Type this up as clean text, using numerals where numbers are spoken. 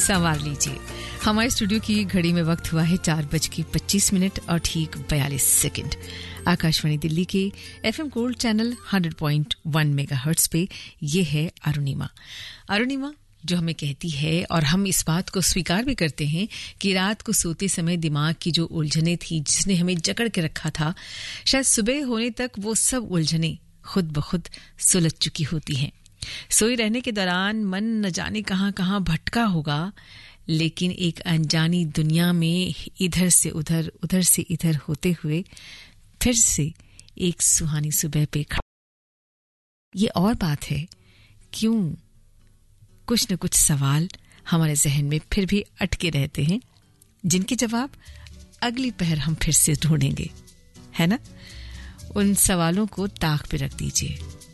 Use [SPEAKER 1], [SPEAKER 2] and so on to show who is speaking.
[SPEAKER 1] संवार लीजिए। हमारे स्टूडियो की घड़ी में वक्त हुआ है 4:25 और ठीक 42 सेकंड। आकाशवाणी दिल्ली के FM गोल्ड चैनल 100.1 मेगाहर्ट्ज पे ये है अरुणिमा। अरुणिमा जो हमें कहती है, और हम इस बात को स्वीकार भी करते हैं कि रात को सोते समय दिमाग की जो उलझने थी जिसने हमें जकड़ के रखा था, शायद सुबह होने तक वो सब उलझने खुद ब खुद सुलझ चुकी होती हैं। सोई रहने के दौरान मन न जाने कहां कहां भटका होगा, लेकिन एक अनजानी दुनिया में इधर से उधर, उधर से इधर होते हुए फिर से एक सुहानी सुबह पे खड़ा। ये और बात है, क्यों कुछ न कुछ सवाल हमारे जहन में फिर भी अटके रहते हैं, जिनके जवाब अगली पहर हम फिर से ढूंढेंगे, है ना? उन सवालों को ताक पे रख दीजिए।